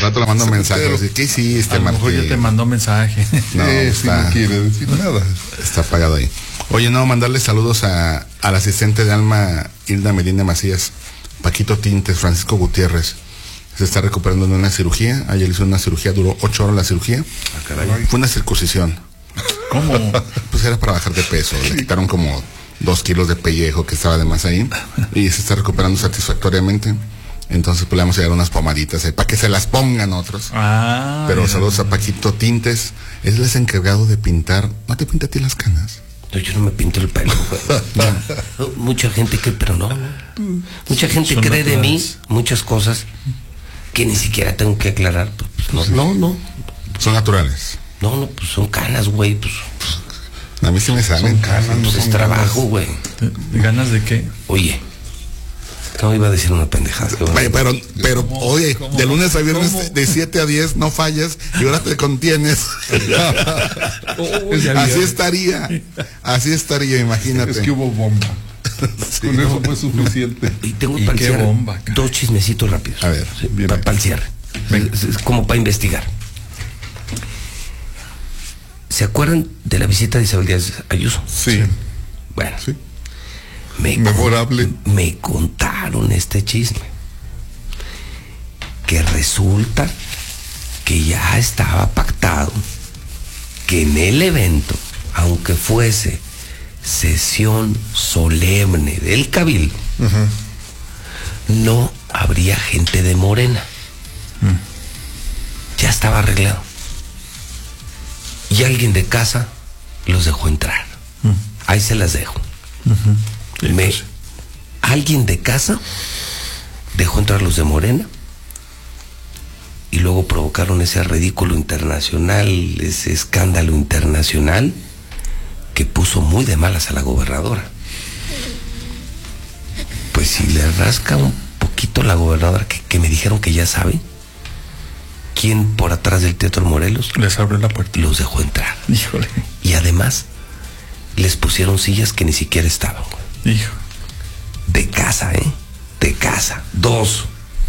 rato le mando un mensaje. Así, ¿qué hiciste, a lo mejor ya te mandó mensaje. No, si no quiere decir nada. Está apagado ahí. Oye, no, mandarle saludos al asistente de Alma, Hilda Melina Macías, Paquito Tintes, Francisco Gutiérrez. Se está recuperando de una cirugía. Ayer hizo una cirugía, duró 8 horas la cirugía. Fue una circuncisión. ¿Cómo? Pues era para bajar de peso. Le quitaron como 2 kilos de pellejo que estaba de más ahí. Y se está recuperando satisfactoriamente. Entonces pues le vamos a dar unas pomaditas para que se las pongan otros. Pero saludos a Paquito Tintes. Él es encargado de pintar. ¿No te pinta a ti las canas? No, yo no me pinto el pelo, güey. Mucha gente cree, pero no. Mucha gente Son cree de mí naturales. muchas cosas que ni siquiera tengo que aclarar. Pues, no. Son naturales. No, pues son canas, güey. Pues A mí sí me salen. Son canas, no es son trabajo, güey. ¿Ganas de qué? Oye, no iba a decir una pendejada. Oye, pero oye, ¿Cómo? de lunes a viernes ¿Cómo? de 7 a 10 no fallas y ahora te contienes. Así estaría, imagínate. Es que hubo bomba. Con eso fue suficiente. Y tengo ¿Y para el qué cierre bomba, cara? 2 chismecitos rápidos. A ver, bien. Para el cierre. Es como para investigar. ¿Se acuerdan de la visita de Isabel Díaz Ayuso? Sí. Bueno, Sí. memorable. Me contaron este chisme. Que resulta que ya estaba pactado que en el evento, aunque fuese sesión solemne del Cabildo, no habría gente de Morena. Ya estaba arreglado. Y alguien de casa los dejó entrar. Ahí se las dejo. Alguien de casa dejó entrar los de Morena y luego provocaron ese ridículo internacional, ese escándalo internacional que puso muy de malas a la gobernadora. Pues si le rasca un poquito la gobernadora, que me dijeron que ya sabe quién por atrás del Teatro Morelos Les abrió la puerta. los dejó entrar. Híjole. Y además les pusieron sillas que ni siquiera estaban, güey. Hijo. De casa, de casa. 2.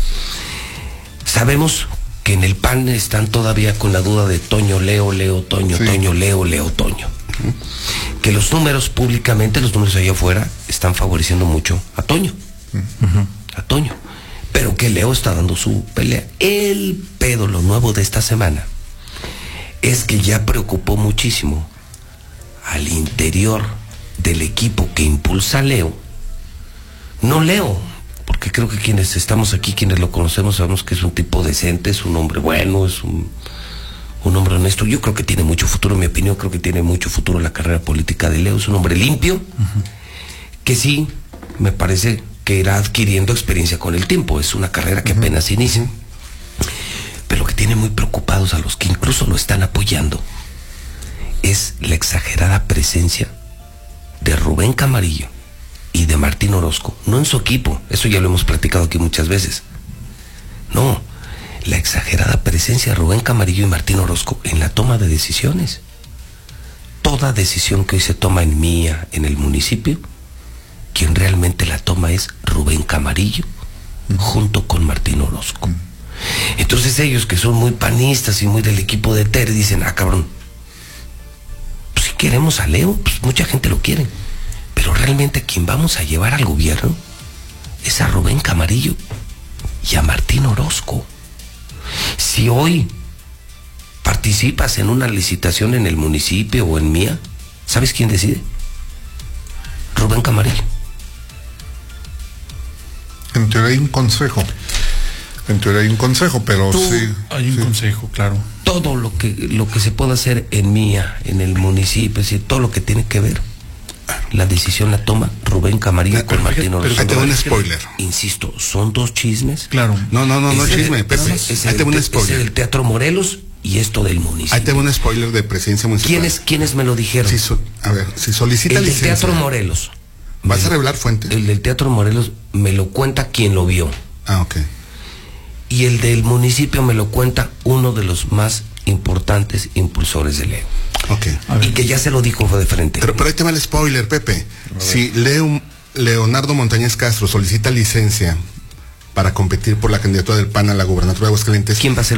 Sabemos que en el PAN están todavía con la duda de Toño, Leo, Toño, Sí. Toño, Leo, Toño. Que los números públicamente, los números allá afuera, están favoreciendo mucho a Toño. A Toño. Pero que Leo está dando su pelea. El pedo, lo nuevo de esta semana, es que ya preocupó muchísimo al interior del equipo que impulsa a Leo. No Leo, porque creo que quienes estamos aquí, quienes lo conocemos, sabemos que es un tipo decente, es un hombre bueno, es un hombre honesto. Yo creo que tiene mucho futuro, en mi opinión, creo que tiene mucho futuro la carrera política de Leo. Es un hombre limpio, que sí, me parece que irá adquiriendo experiencia con el tiempo. Es una carrera que apenas inicia. Pero lo que tiene muy preocupados a los que incluso lo están apoyando es la exagerada presencia de Rubén Camarillo y de Martín Orozco, no en su equipo, eso ya lo hemos platicado aquí muchas veces. No, la exagerada presencia de Rubén Camarillo y Martín Orozco en la toma de decisiones. Toda decisión que hoy se toma en Mía, en el municipio, quien realmente la toma es Rubén Camarillo, junto con Martín Orozco. Entonces ellos, que son muy panistas y muy del equipo de Ter, dicen, cabrón, pues si queremos a Leo, pues mucha gente lo quiere, pero realmente a quien vamos a llevar al gobierno es a Rubén Camarillo y a Martín Orozco. Si hoy participas en una licitación en el municipio o en Mía, ¿sabes quién decide? Rubén Camarillo. En teoría hay un consejo. Pero sí. Hay un consejo, claro. Todo lo que se pueda hacer en Mía, en el municipio, es decir, todo lo que tiene que ver, la decisión la toma Rubén Camarillo con Martín Orozco. Ahí te voy un spoiler. Insisto, son 2 chismes. Claro. No chisme, Pepe. Ese Ahí te voy un ese spoiler. del Teatro Morelos y esto del municipio. Ahí te voy un spoiler de presidencia municipal. ¿Quiénes me lo dijeron? Si solicita El del licencia. Teatro Morelos. ¿Vas a revelar fuente? El del Teatro Morelos me lo cuenta quien lo vio. Ok. Y el del municipio me lo cuenta uno de los más importantes impulsores de Leo. Ok. Y que ya se lo dijo de frente. Pero ahí te va el spoiler, Pepe. Si Leonardo Montañez Castro solicita licencia para competir por la candidatura del PAN a la gubernatura de Aguascalientes, ¿Quién va a ser